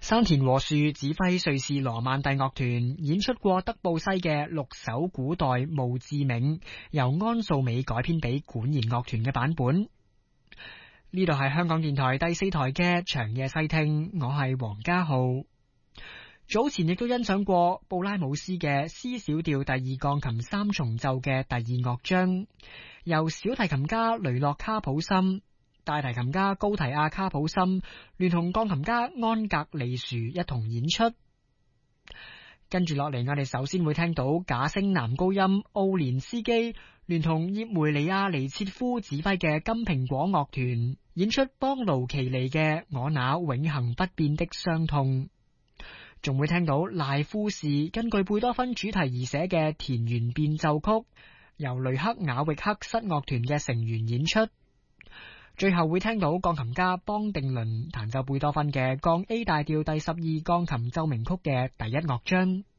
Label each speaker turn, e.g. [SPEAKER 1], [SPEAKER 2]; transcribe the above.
[SPEAKER 1] 山田和樹指揮瑞士羅曼蒂樂團演出過德布西嘅6首古代墓誌銘，由安素美改編俾管弦樂團嘅版本。呢度係香港電台第4台嘅長夜細聽，我係黃家浩。早前亦都欣賞過布拉姆斯嘅 C 小調第2鋼琴3重奏嘅第2樂章，由小提琴家雷諾卡普森、大提琴家高提亞卡普森聯同鋼琴家安格利殊一同演出。跟住落嚟，我哋首先會聽到假聲男高音奧連斯基聯同葉梅里亞尼切夫指揮嘅金蘋果樂團演出邦盧奇尼嘅我那永恆不變的傷痛，仲會聽到賴夫士根據貝多芬主題而寫嘅田園變奏曲，由雷克雅域克室樂團嘅成員演出。最後會聽到鋼琴家邦定倫彈奏貝多芬嘅降 A 大調第12鋼琴奏鳴曲嘅第1樂章。